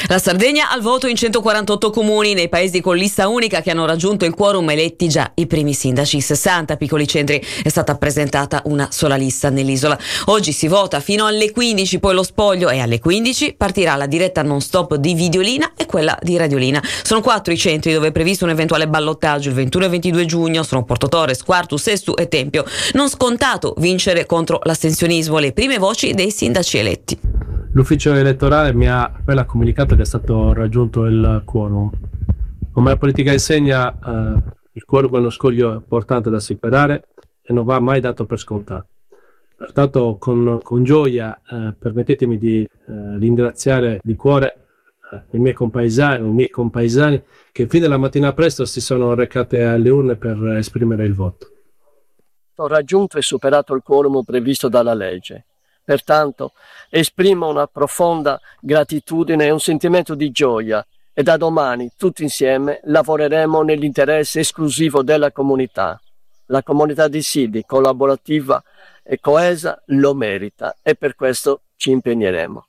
La Sardegna al voto in 148 comuni, nei paesi con lista unica che hanno raggiunto il quorum eletti già i primi sindaci. 60 piccoli centri, è stata presentata una sola lista nell'isola. Oggi si vota fino alle 15, poi lo spoglio, e alle 15 partirà la diretta non stop di Videolina e quella di Radiolina. Sono 4 i centri dove è previsto un eventuale ballottaggio il 21 e 22 giugno, sono Porto Torres, Quartu, Sestu e Tempio. Non scontato vincere contro l'astensionismo, le prime voci dei sindaci eletti. L'ufficio elettorale mi ha appena comunicato che è stato raggiunto il quorum. Come la politica insegna, il quorum è uno scoglio importante da superare e non va mai dato per scontato. Pertanto con gioia permettetemi di ringraziare di cuore i miei compaesani che fin dalla mattina presto si sono recate alle urne per esprimere il voto. Ho raggiunto e superato il quorum previsto dalla legge. Pertanto esprimo una profonda gratitudine e un sentimento di gioia e da domani tutti insieme lavoreremo nell'interesse esclusivo della comunità. La comunità di Sidi, collaborativa e coesa, lo merita e per questo ci impegneremo.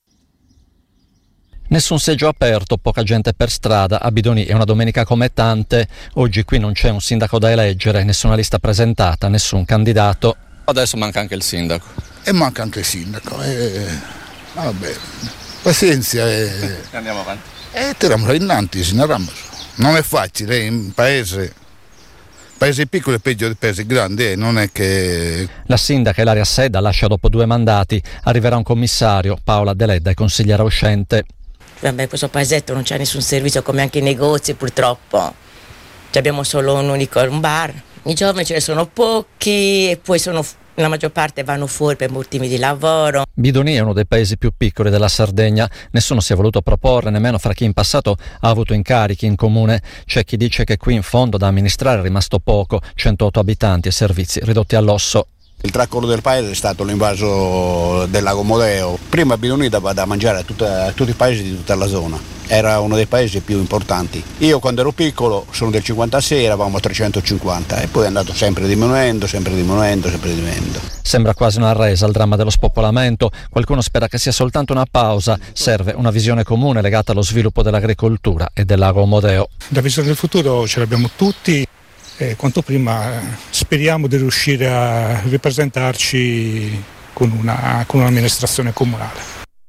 Nessun seggio aperto, poca gente per strada. A Bidoni è una domenica come tante. Oggi qui non c'è un sindaco da eleggere, nessuna lista presentata, nessun candidato. Adesso manca anche il sindaco. E manca anche il sindaco. Vabbè, pazienza. Andiamo avanti. Tiriamo innanti, non è facile in paesi piccoli è peggio di paesi grandi, non è che... La sindaca Ilaria Sedda lascia dopo 2 mandati, arriverà un commissario, Paola Deledda, è consigliera uscente. Vabbè, questo paesetto non c'è nessun servizio come anche i negozi purtroppo, abbiamo solo un bar, i giovani ce ne sono pochi e poi la maggior parte vanno fuori per motivi di lavoro. Bidoni è uno dei paesi più piccoli della Sardegna, nessuno si è voluto proporre, nemmeno fra chi in passato ha avuto incarichi in comune. C'è chi dice che qui in fondo da amministrare è rimasto poco, 108 abitanti e servizi ridotti all'osso. Il tracollo del paese è stato l'invaso del lago Modeo. Prima Bidoni dava da mangiare a tutti i paesi di tutta la zona. Era uno dei paesi più importanti. Io quando ero piccolo, sono del 56, eravamo a 350 e poi è andato sempre diminuendo. Sembra quasi una resa al dramma dello spopolamento. Qualcuno spera che sia soltanto una pausa. Serve una visione comune legata allo sviluppo dell'agricoltura e del lago Modeo. La visione del futuro ce l'abbiamo tutti. E quanto prima speriamo di riuscire a ripresentarci con un'amministrazione comunale.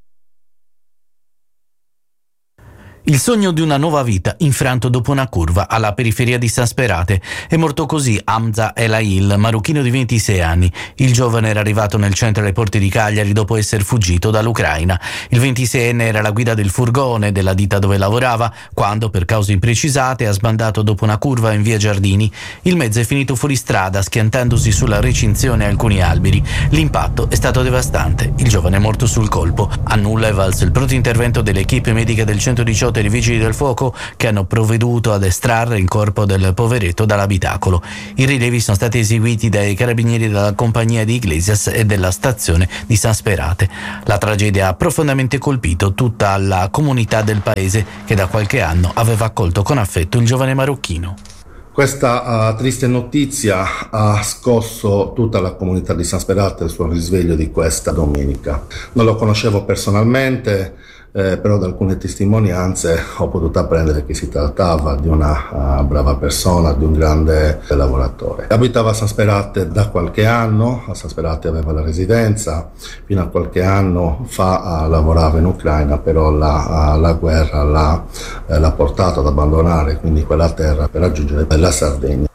Il sogno di una nuova vita infranto dopo una curva alla periferia di San Sperate. È morto così Hamza Elail, marocchino di 26 anni. Il giovane era arrivato nel centro ai porti di Cagliari dopo essere fuggito dall'Ucraina. Il 26enne era alla guida del furgone della ditta dove lavorava quando, per cause imprecisate, ha sbandato dopo una curva in via Giardini. Il mezzo è finito fuori strada schiantandosi sulla recinzione e alcuni alberi. L'impatto è stato devastante. Il giovane è morto sul colpo. A nulla è valso il pronto intervento delle equipe mediche del 118 e i vigili del fuoco che hanno provveduto ad estrarre il corpo del poveretto dall'abitacolo. I rilievi sono stati eseguiti dai carabinieri della compagnia di Iglesias e della stazione di San Sperate. La tragedia ha profondamente colpito tutta la comunità del paese che da qualche anno aveva accolto con affetto il giovane marocchino. Questa triste notizia ha scosso tutta la comunità di San Sperate sul risveglio di questa domenica. Non lo conoscevo personalmente, però da alcune testimonianze ho potuto apprendere che si trattava di una brava persona, di un grande lavoratore. Abitava a San Sperate da qualche anno, a San Sperate aveva la residenza, fino a qualche anno fa lavorava in Ucraina, però la guerra l'ha portato ad abbandonare quindi quella terra per raggiungere la Sardegna.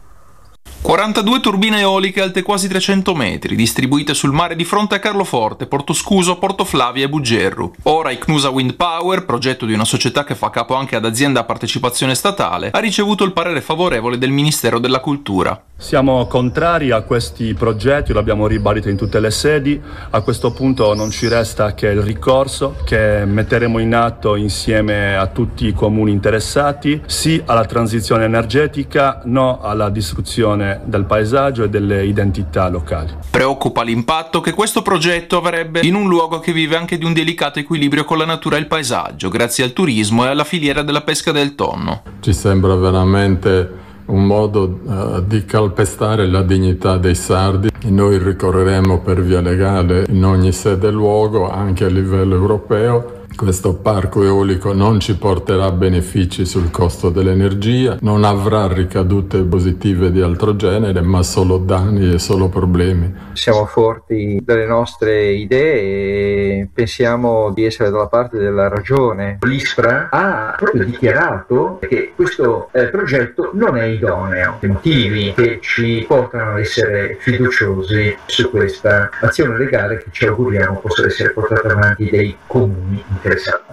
42 turbine eoliche alte quasi 300 metri, distribuite sul mare di fronte a Carloforte, Portoscuso, Portoflavia e Bugerru. Ora Icnusa Wind Power, progetto di una società che fa capo anche ad azienda a partecipazione statale, ha ricevuto il parere favorevole del Ministero della Cultura. Siamo contrari a questi progetti, lo abbiamo ribadito in tutte le sedi. A questo punto non ci resta che il ricorso che metteremo in atto insieme a tutti i comuni interessati, sì alla transizione energetica, no alla distruzione del paesaggio e delle identità locali. Preoccupa l'impatto che questo progetto avrebbe in un luogo che vive anche di un delicato equilibrio con la natura e il paesaggio, grazie al turismo e alla filiera della pesca del tonno. Ci sembra veramente un modo di calpestare la dignità dei sardi. Noi ricorreremo per via legale in ogni sede e luogo, anche a livello europeo, Questo parco eolico non ci porterà benefici sul costo dell'energia, non avrà ricadute positive di altro genere, ma solo danni e solo problemi. Siamo forti delle nostre idee e pensiamo di essere dalla parte della ragione. L'ISPRA ha proprio dichiarato che questo progetto non è idoneo. I motivi che ci portano ad essere fiduciosi su questa azione legale che ci auguriamo possa essere portata avanti dai comuni interessati.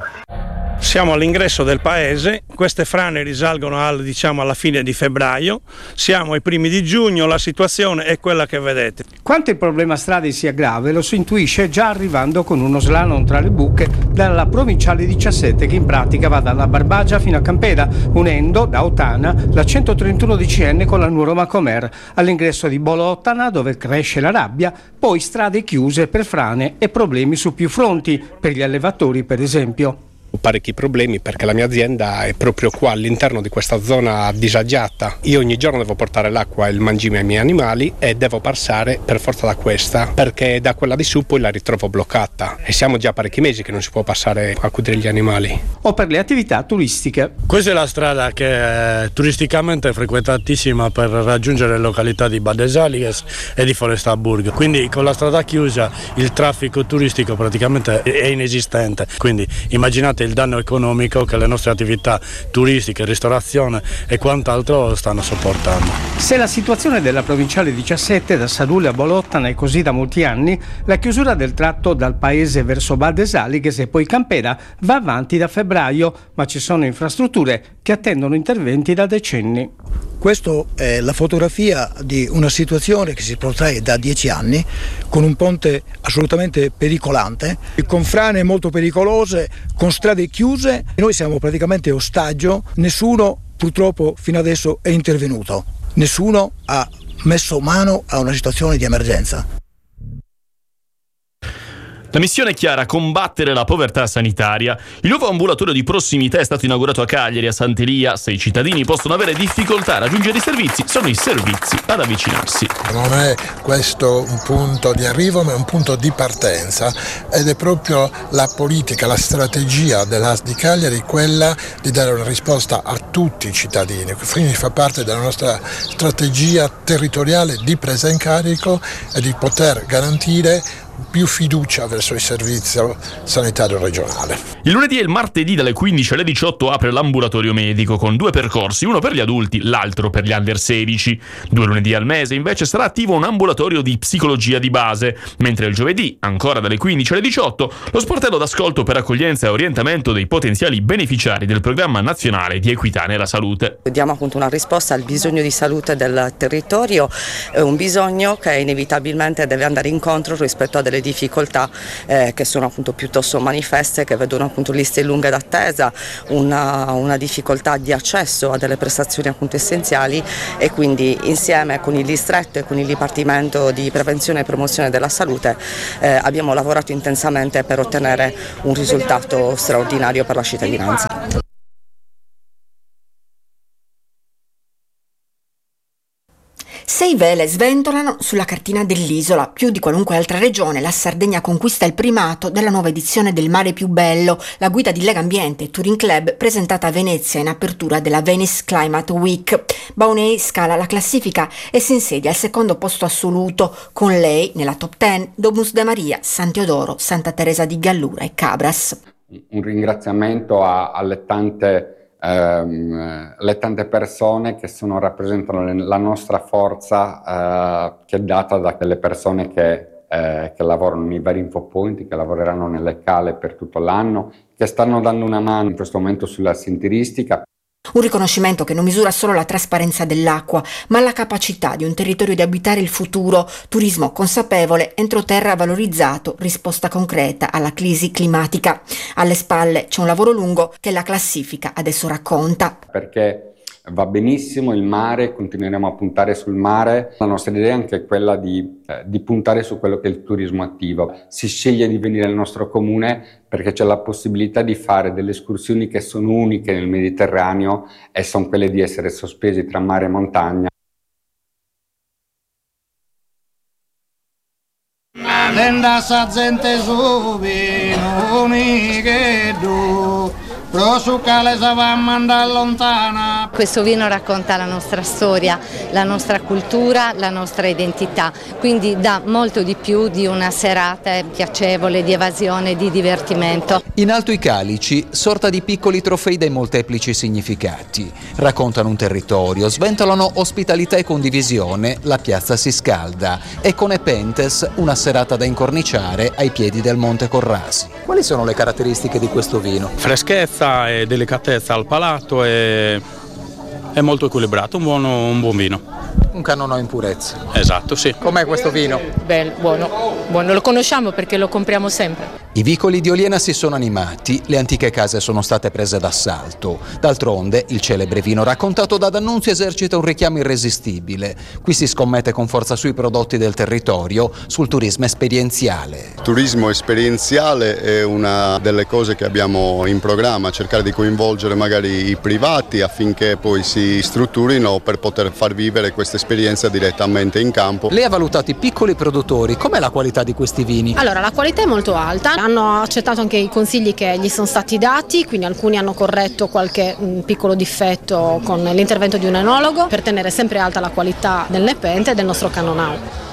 Siamo all'ingresso del paese, queste frane risalgono alla fine di febbraio, siamo ai primi di giugno, la situazione è quella che vedete. Quanto il problema strade sia grave lo si intuisce già arrivando con uno slalom tra le buche dalla provinciale 17 che in pratica va dalla Barbagia fino a Campera, unendo da Ottana la 131 DCN con la Nuoro Macomer, all'ingresso di Bolottana dove cresce la rabbia, poi strade chiuse per frane e problemi su più fronti, per gli allevatori per esempio. Parecchi problemi perché la mia azienda è proprio qua all'interno di questa zona disagiata. Io ogni giorno devo portare l'acqua e il mangime ai miei animali e devo passare per forza da questa perché da quella di su poi la ritrovo bloccata e siamo già parecchi mesi che non si può passare a accudire gli animali. O per le attività turistiche. Questa è la strada che è turisticamente frequentatissima per raggiungere le località di Bad Esaliges e di Forestaburg, quindi con la strada chiusa il traffico turistico praticamente è inesistente, quindi immaginate il danno economico che le nostre attività turistiche, ristorazione e quant'altro stanno sopportando. Se la situazione della provinciale 17 da Sadule a Bolottana è così da molti anni, la chiusura del tratto dal paese verso Bad Esaliges e poi Campera va avanti da febbraio, ma ci sono infrastrutture che attendono interventi da decenni. Questa è la fotografia di una situazione che si protrae da 10 anni, con un ponte assolutamente pericolante, con frane molto pericolose, con strade chiuse. Noi siamo praticamente ostaggio, nessuno purtroppo fino adesso è intervenuto, nessuno ha messo mano a una situazione di emergenza. La missione è chiara: combattere la povertà sanitaria. Il nuovo ambulatorio di prossimità è stato inaugurato a Cagliari, a Sant'Elia. Se i cittadini possono avere difficoltà a raggiungere i servizi, sono i servizi ad avvicinarsi. Non è questo un punto di arrivo, ma è un punto di partenza ed è proprio la politica, la strategia dell'ASL di Cagliari quella di dare una risposta a tutti i cittadini. Quindi fa parte della nostra strategia territoriale di presa in carico e di poter garantire più fiducia verso il servizio sanitario regionale. Il lunedì e il martedì dalle 15 alle 18 apre l'ambulatorio medico con 2 percorsi, uno per gli adulti, l'altro per gli under 16. 2 lunedì al mese invece sarà attivo un ambulatorio di psicologia di base, mentre il giovedì, ancora dalle 15 alle 18, lo sportello d'ascolto per accoglienza e orientamento dei potenziali beneficiari del programma nazionale di equità nella salute. Diamo appunto una risposta al bisogno di salute del territorio, un bisogno che inevitabilmente deve andare incontro rispetto a delle difficoltà che sono appunto piuttosto manifeste, che vedono appunto liste lunghe d'attesa, una difficoltà di accesso a delle prestazioni appunto essenziali, e quindi insieme con il distretto e con il Dipartimento di Prevenzione e Promozione della Salute abbiamo lavorato intensamente per ottenere un risultato straordinario per la cittadinanza. 6 vele sventolano sulla cartina dell'isola. Più di qualunque altra regione, la Sardegna conquista il primato della nuova edizione del Mare più bello, la guida di Legambiente e Touring Club presentata a Venezia in apertura della Venice Climate Week. Baunei scala la classifica e si insedia al secondo posto assoluto, con lei nella top 10 Domus de Maria, San Teodoro, Santa Teresa di Gallura e Cabras. Un ringraziamento alle tante persone che rappresentano la nostra forza, che è data da quelle persone che lavorano nei vari infopoint, che lavoreranno nelle cale per tutto l'anno, che stanno dando una mano in questo momento sulla sentieristica. Un riconoscimento che non misura solo la trasparenza dell'acqua, ma la capacità di un territorio di abitare il futuro, turismo consapevole, entroterra valorizzato, risposta concreta alla crisi climatica. Alle spalle c'è un lavoro lungo che la classifica adesso racconta. Perché va benissimo il mare, continueremo a puntare sul mare. La nostra idea è anche quella di puntare su quello che è il turismo attivo. Si sceglie di venire nel nostro comune perché c'è la possibilità di fare delle escursioni che sono uniche nel Mediterraneo e sono quelle di essere sospesi tra mare e montagna. prenda sa gente subito, che du. Prosciucale se va a mandare lontana. Questo vino racconta la nostra storia, la nostra cultura, la nostra identità, quindi dà molto di più di una serata piacevole di evasione, di divertimento. In alto i calici, sorta di piccoli trofei dai molteplici significati. Raccontano un territorio, sventolano ospitalità e condivisione, la piazza si scalda. E con Epentes una serata da incorniciare ai piedi del Monte Corrasi. Quali sono le caratteristiche di questo vino? Freschezza e delicatezza al palato e è molto equilibrato, un buon vino. Un cannone in purezza. Esatto, sì. Com'è questo vino? Bello, buono, lo conosciamo perché lo compriamo sempre. I vicoli di Oliena si sono animati, le antiche case sono state prese d'assalto. D'altronde, il celebre vino raccontato da D'Annunzio esercita un richiamo irresistibile. Qui si scommette con forza sui prodotti del territorio, sul turismo esperienziale. Turismo esperienziale è una delle cose che abbiamo in programma, cercare di coinvolgere magari i privati affinché poi si strutturino per poter far vivere questa esperienza direttamente in campo. Lei ha valutato i piccoli produttori, com'è la qualità di questi vini? Allora, la qualità è molto alta, hanno accettato anche i consigli che gli sono stati dati, quindi alcuni hanno corretto qualche piccolo difetto con l'intervento di un enologo per tenere sempre alta la qualità del Nepente e del nostro Cannonau.